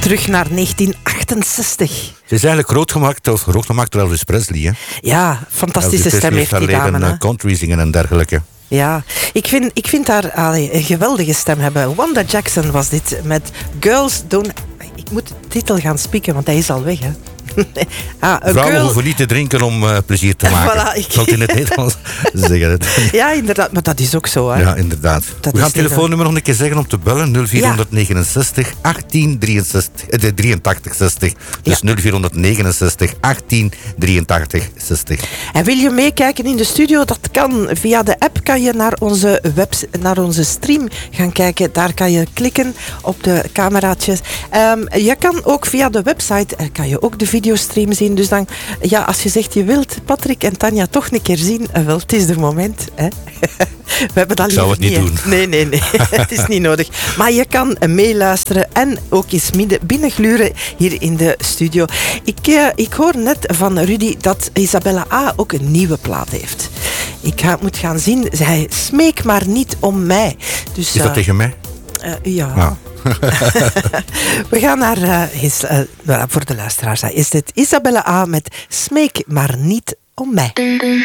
Terug naar 1968. Ze is eigenlijk groot gemaakt door Elvis Presley. Hè? Ja, fantastische stem heeft die dame. leren country zingen en dergelijke. Ja, ik vind haar een geweldige stem hebben. Wanda Jackson was dit met Girls Don't... Ik moet de titel gaan spieken, want hij is al weg, hè. Vrouwen hoeven niet te drinken om plezier te maken. Voilà, Ik zal het in het Nederlands zeggen. Ja, inderdaad, maar dat is ook zo. Hè? Ja, inderdaad. We gaan het telefoonnummer nog een keer zeggen om te bellen. 0469 1883 60. Dus 0469 1883 60. En wil je meekijken in de studio? Dat kan. Via de app kan je naar onze stream gaan kijken. Daar kan je klikken op de cameraatjes. Je kan ook via de website, kan je ook de videostream zien. Dus dan, ja, als je zegt je wilt Patrick en Tanja toch een keer zien, wel, het is de moment. Hè? We hebben dat zou het niet doen. Nee. Het is niet nodig. Maar je kan meeluisteren en ook eens binnengluren hier in de studio. Ik hoor net van Rudy dat Isabella A. ook een nieuwe plaat heeft. Ik moet gaan zien. Zij smeek maar niet om mij. Dus, is dat tegen mij? Ja. Ah. We gaan naar, voor de luisteraars, is dit Isabella A. met Smeek maar niet om mij.